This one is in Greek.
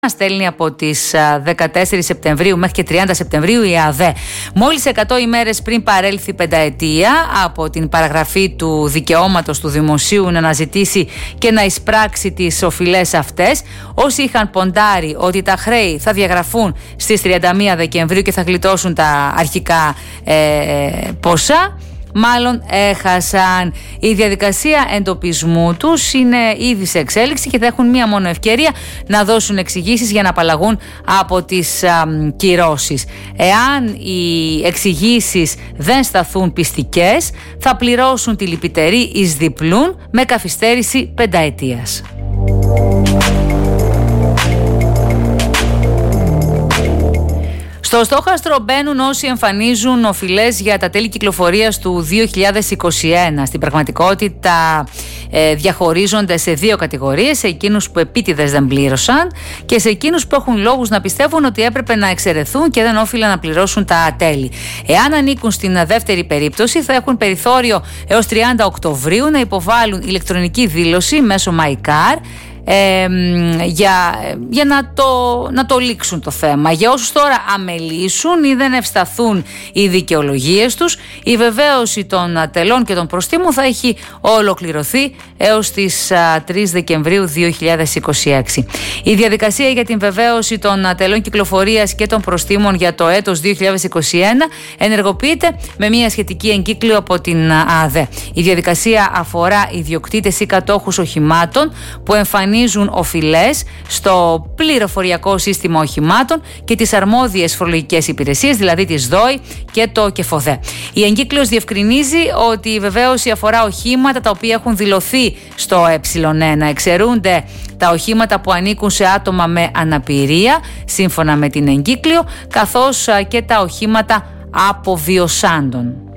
Στέλνει από τις 14 Σεπτεμβρίου μέχρι και 30 Σεπτεμβρίου η ΑΔΕ. Μόλις 100 ημέρες πριν παρέλθει πενταετία από την παραγραφή του δικαιώματος του δημοσίου να αναζητήσει και να εισπράξει τις οφειλές αυτές, όσοι είχαν ποντάρει ότι τα χρέη θα διαγραφούν στις 31 Δεκεμβρίου και θα γλιτώσουν τα αρχικά ποσά, μάλλον έχασαν. Η διαδικασία εντοπισμού τους είναι ήδη σε εξέλιξη και θα έχουν μία μόνο ευκαιρία να δώσουν εξηγήσεις για να απαλλαγούν από τις κυρώσεις. Εάν οι εξηγήσεις δεν σταθούν πιστικές, θα πληρώσουν τη λυπητερή εις διπλούν με καθυστέρηση πενταετίας. Στο στόχαστρο μπαίνουν όσοι εμφανίζουν οφειλές για τα τέλη κυκλοφορίας του 2021. Στην πραγματικότητα διαχωρίζονται σε δύο κατηγορίες, σε εκείνους που επίτηδες δεν πλήρωσαν και σε εκείνους που έχουν λόγους να πιστεύουν ότι έπρεπε να εξαιρεθούν και δεν όφιλαν να πληρώσουν τα τέλη. Εάν ανήκουν στην δεύτερη περίπτωση, θα έχουν περιθώριο έως 30 Οκτωβρίου να υποβάλουν ηλεκτρονική δήλωση μέσω MyCar για να το λήξουν το θέμα. Για όσους τώρα αμελήσουν ή δεν ευσταθούν οι δικαιολογίες τους, η βεβαίωση των τελών και των προστίμων θα έχει ολοκληρωθεί έως τις 3 Δεκεμβρίου 2026. Η διαδικασία για την βεβαίωση των τελών κυκλοφορίας και των προστίμων για το έτος 2021 ενεργοποιείται με μια σχετική εγκύκλιο από την ΑΔΕ. Η διαδικασία αφορά ιδιοκτήτες ή κατόχους οχημάτων που εμφανίζουν οφειλές στο πληροφοριακό σύστημα οχημάτων και τις αρμόδιες φορολογικές υπηρεσίες, δηλαδή τις ΔΟΗ και το ΚΕΦΟΔΕ. Η εγκύκλιος διευκρινίζει ότι η βεβαίωση αφορά οχήματα τα οποία έχουν δηλωθεί στο ε1. Εξαιρούνται τα οχήματα που ανήκουν σε άτομα με αναπηρία, σύμφωνα με την εγκύκλιο, καθώς και τα οχήματα αποβιωσάντων.